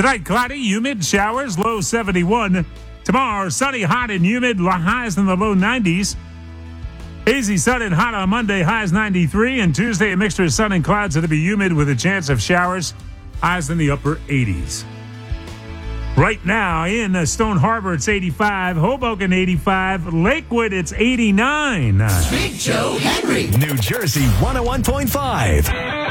Tonight, cloudy, humid, showers, low 71. Tomorrow, sunny, hot, and humid, highs in the low 90s. Hazy, sun, and hot on Monday, highs 93. And Tuesday, a mixture of sun and clouds. It'll be humid with a chance of showers, highs in the upper 80s. Right now in Stone Harbor, it's 85. Hoboken, 85. Lakewood, it's 89. Big Joe Henry. New Jersey 101.5.